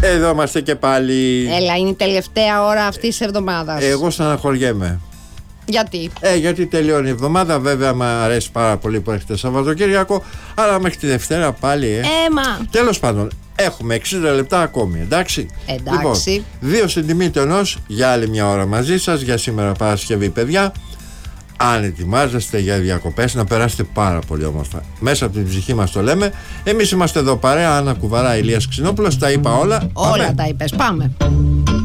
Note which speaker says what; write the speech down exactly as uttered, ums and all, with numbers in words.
Speaker 1: Εδώ είμαστε και πάλι.
Speaker 2: Έλα, είναι η τελευταία ώρα αυτής της εβδομάδας.
Speaker 1: Εγώ στεναχωριέμαι.
Speaker 2: Γιατί?
Speaker 1: Ε, γιατί τελειώνει η εβδομάδα. Βέβαια, μου αρέσει πάρα πολύ που έχετε Σαββατοκύριακο. Αλλά μέχρι τη Δευτέρα πάλι. Ε.
Speaker 2: Έμα.
Speaker 1: Τέλος πάντων, έχουμε εξήντα λεπτά ακόμη. Εντάξει.
Speaker 2: Εντάξει.
Speaker 1: Λοιπόν, δύο στην τιμή του ενός για άλλη μια ώρα μαζί σας. Για σήμερα Παρασκευή, παιδιά. Αν ετοιμάζεστε για διακοπές, να περάσετε πάρα πολύ όμορφα. Μέσα από την ψυχή μας το λέμε. Εμείς είμαστε εδώ παρέα. Άννα Κουβαρά, Ηλίας Ξινόπουλος. Τα είπα όλα.
Speaker 2: Όλα
Speaker 1: Πάμε.
Speaker 2: τα είπες. Πάμε.